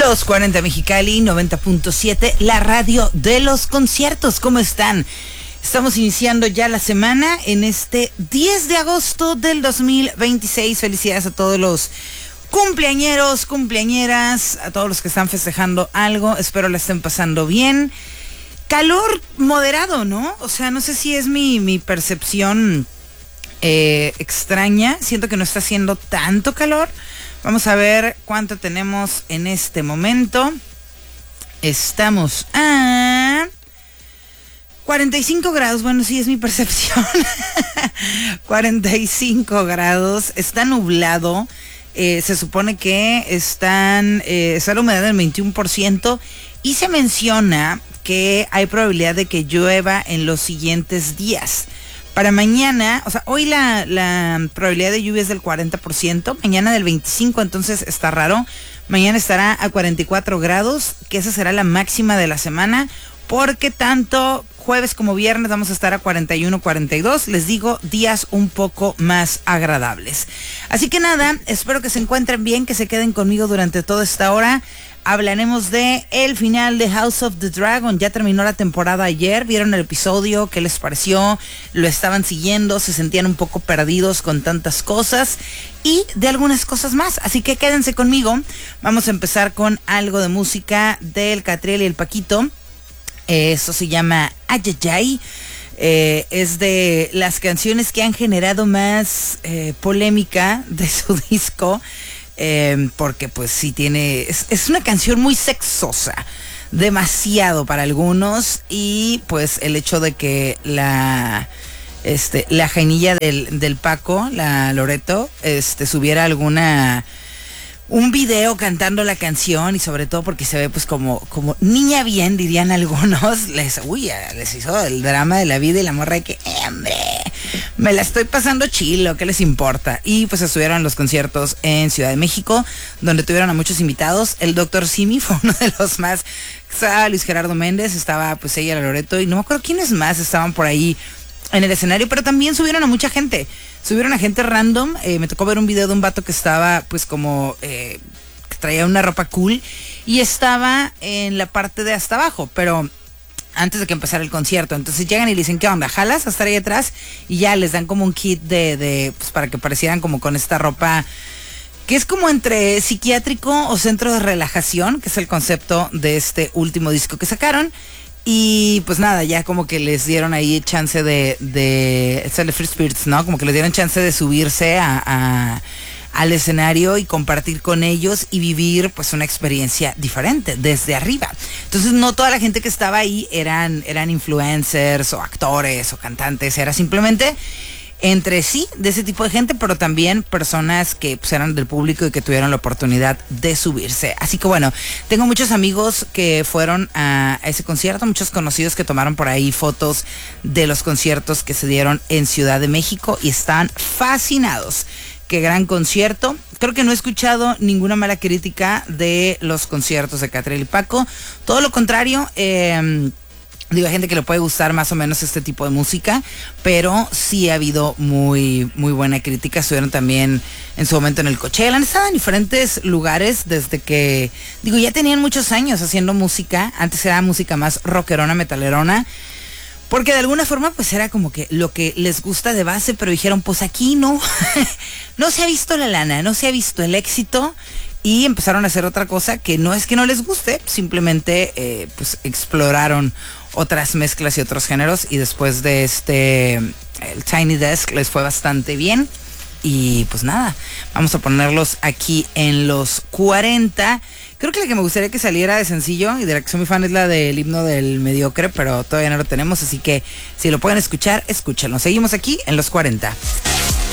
Los 40 Mexicali, 90.7, la radio de los conciertos. ¿Cómo están? Estamos iniciando ya la semana en este 10 de agosto del 2026. Felicidades a todos los cumpleañeros, cumpleañeras, a todos los que están festejando algo. Espero la estén pasando bien. Calor moderado, ¿no? O sea, no sé si es mi percepción extraña. Siento que no está haciendo tanto calor. Vamos a ver cuánto tenemos en este momento. Estamos a 45 grados. Bueno, sí, es mi percepción. 45 grados. Está nublado. Se supone que está la humedad del 21%. Y se menciona que hay probabilidad de que llueva en los siguientes días. Para mañana, o sea, hoy la probabilidad de lluvia es del 40%, mañana del 25%, entonces está raro. Mañana estará a 44 grados, que esa será la máxima de la semana, porque tanto jueves como viernes vamos a estar a 41, 42, les digo, días un poco más agradables. Así que nada, espero que se encuentren bien, que se queden conmigo durante toda esta hora. Hablaremos de el final de House of the Dragon. Ya terminó la temporada ayer. ¿Vieron el episodio? ¿Qué les pareció? ¿Lo estaban siguiendo? ¿Se sentían un poco perdidos con tantas cosas? Y de algunas cosas más. Así que quédense conmigo. Vamos a empezar con algo de música del Catriel y el Paquito. Eso se llama Ayayay. Es de las canciones que han generado más polémica de su disco. Porque pues sí tiene, es una canción muy sexosa, demasiado para algunos, y pues el hecho de que la jainilla del Paco, la Loreto, subiera un video cantando la canción, y sobre todo porque se ve pues como niña bien, dirían algunos, les hizo el drama de la vida, y la morra de que, hombre, me la estoy pasando chilo, ¿qué les importa? Y pues estuvieron en los conciertos en Ciudad de México, donde tuvieron a muchos invitados. El Dr. Simi fue uno de los más. Estaba Luis Gerardo Méndez, estaba pues ella, la Loreto, y no me acuerdo quiénes más estaban por ahí en el escenario, pero también subieron a mucha gente. Subieron a gente random. Me tocó ver un video de un vato que estaba pues como que traía una ropa cool y estaba en la parte de hasta abajo, pero antes de que empezara el concierto. Entonces llegan y le dicen, ¿qué onda? ¿Jalas a estar ahí atrás? Y ya les dan como un kit pues para que parecieran como con esta ropa que es como entre psiquiátrico o centro de relajación, que es el concepto de este último disco que sacaron. Y pues nada, ya como que les dieron ahí chance de Free Spirits, ¿no? Como que les dieron chance de subirse al escenario y compartir con ellos y vivir pues una experiencia diferente desde arriba. Entonces no toda la gente que estaba ahí eran influencers o actores o cantantes, era simplemente entre sí de ese tipo de gente, pero también personas que pues eran del público y que tuvieron la oportunidad de subirse. Así que bueno, tengo muchos amigos que fueron a ese concierto, muchos conocidos que tomaron por ahí fotos de los conciertos que se dieron en Ciudad de México y están fascinados. Qué gran concierto. Creo que no he escuchado ninguna mala crítica de los conciertos de Catriel y Paco. Todo lo contrario, digo, hay gente que le puede gustar más o menos este tipo de música, pero sí ha habido muy, muy buena crítica. Estuvieron también en su momento en el Coachella. Han estado en diferentes lugares desde que, digo, ya tenían muchos años haciendo música. Antes era música más rockerona, metalerona, porque de alguna forma pues era como que lo que les gusta de base, pero dijeron, pues aquí no, no se ha visto la lana, no se ha visto el éxito, y empezaron a hacer otra cosa que no es que no les guste, simplemente pues exploraron otras mezclas y otros géneros, y después de el Tiny Desk les fue bastante bien. Y pues nada, vamos a ponerlos aquí en los 40. Creo que la que me gustaría que saliera de sencillo y de la que soy muy fan es la del himno del mediocre, pero todavía no lo tenemos, así que si lo pueden escuchar, escúchenlo. Seguimos aquí en los 40.